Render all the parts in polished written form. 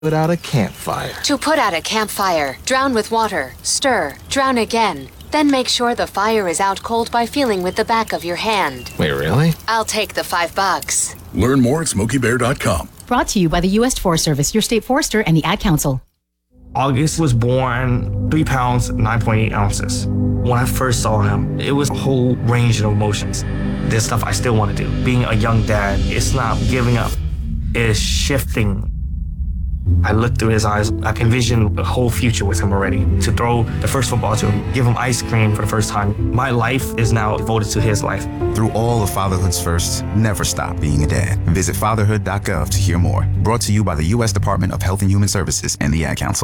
Put out a campfire. To put out a campfire, drown with water, stir, drown again. Then make sure the fire is out cold by feeling with the back of your hand. Wait, really? I'll take the $5. Learn more at SmokeyBear.com. Brought to you by the U.S. Forest Service, your state forester, and the Ad Council. August was born 3 pounds, 9.8 ounces. When I first saw him, it was a whole range of emotions. There's stuff I still want to do. Being a young dad, it's not giving up. It's shifting. I looked through his eyes. I can envision the whole future with him already. To throw the first football to him, give him ice cream for the first time. My life is now devoted to his life. Through all of fatherhood's firsts, never stop being a dad. Visit fatherhood.gov to hear more. Brought to you by the U.S. Department of Health and Human Services and the Ad Council.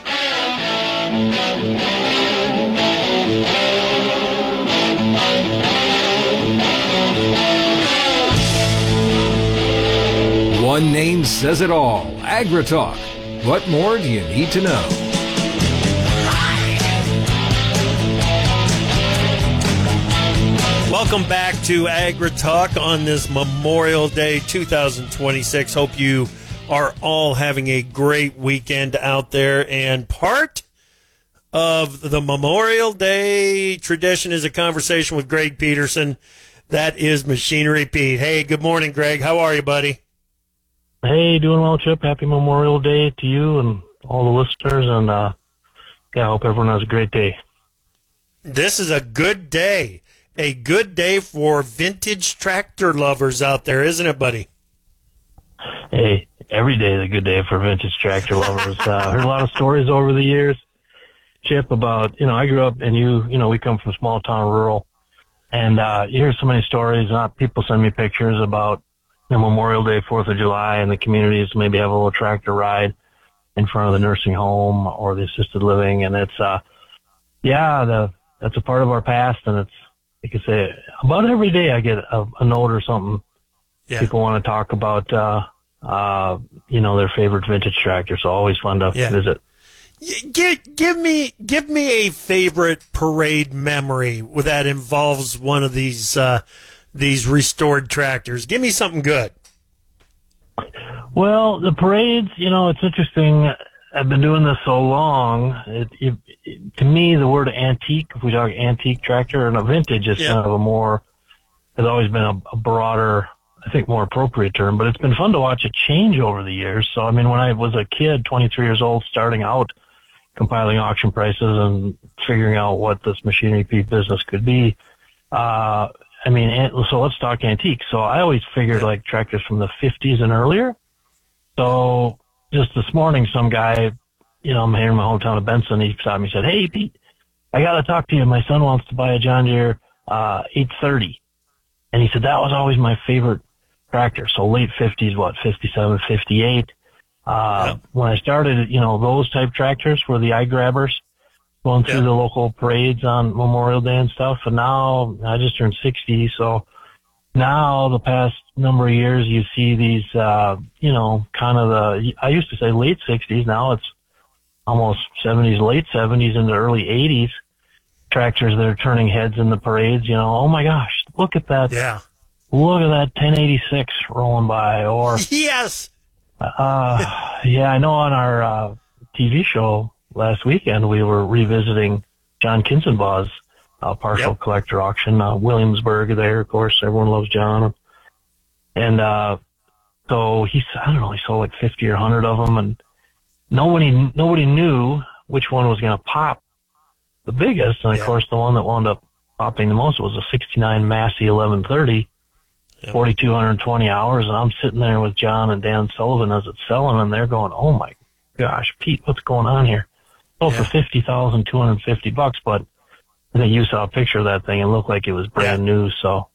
One name says it all. AgriTalk. What more do you need to know? Welcome back to AgriTalk on this Memorial Day 2026. Hope you are all having a great weekend out there. And part of the Memorial Day tradition is a conversation with Greg Peterson. That is Machinery Pete. Hey, good morning, Greg. How are you, buddy? Hey, doing well, Chip. Happy Memorial Day to you and all the listeners. And, I hope everyone has a great day. This is a good day. A good day for vintage tractor lovers out there, isn't it, buddy? Hey, every day is a good day for vintage tractor lovers. Heard a lot of stories over the years, Chip, about, I grew up and we come from small town rural. And you hear so many stories. People send me pictures about Memorial Day, 4th of July, and the communities maybe have a little tractor ride in front of the nursing home or the assisted living. And it's, that's a part of our past. And it's, like I say, about every day I get a note or something. Yeah. People want to talk about, their favorite vintage tractor. So always fun to visit. Give me a favorite parade memory that involves one of these restored tractors. Give me something good. Well, the parades, it's interesting. I've been doing this so long. To me, the word antique, if we talk antique tractor, and a vintage is kind of has always been a broader, I think, more appropriate term. But it's been fun to watch it change over the years. So, when I was a kid, 23 years old, starting out, compiling auction prices and figuring out what this Machinery Pete business could be, so let's talk antique. So I always figured like tractors from the 50s and earlier. So just this morning, some guy, I'm here in my hometown of Benson, he stopped me and said, "Hey, Pete, I got to talk to you. My son wants to buy a John Deere 830. And he said, that was always my favorite tractor. So late 50s, 57, 58. When I started, those type tractors were the eye grabbers, going through the local parades on Memorial Day and stuff. And now I just turned 60. So now the past number of years, you see these, I used to say late 60s. Now it's almost 70s, late 70s into early 80s tractors that are turning heads in the parades. Oh my gosh, look at that. Yeah. Look at that 1086 rolling by. Or yes. I know on our TV show last weekend, we were revisiting John Kinzenbaugh's partial collector auction, Williamsburg there, of course. Everyone loves John. And so he sold like 50 or 100 of them, and nobody knew which one was going to pop the biggest. And, of course, the one that wound up popping the most was a 69 Massey 1130, 4,220 hours. And I'm sitting there with John and Dan Sullivan as it's selling, and they're going, "Oh, my gosh, Pete, what's going on here?" For $50,250, but I think you saw a picture of that thing. It looked like it was brand new. So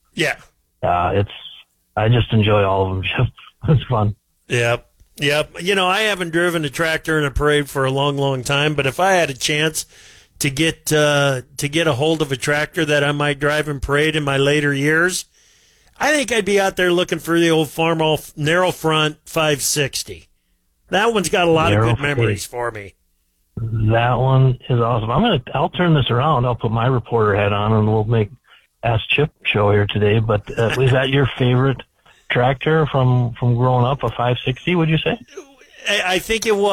I just enjoy all of them. It's fun. Yep. I haven't driven a tractor in a parade for a long, long time, but if I had a chance to get a hold of a tractor that I might drive in parade in my later years, I think I'd be out there looking for the old Farmall narrow front 560. That one's got a lot of good memories for me. That one is awesome. I'll turn this around. I'll put my reporter hat on and we'll make Ask Chip show here today. But is that your favorite tractor from growing up, a 560, would you say? I think it was.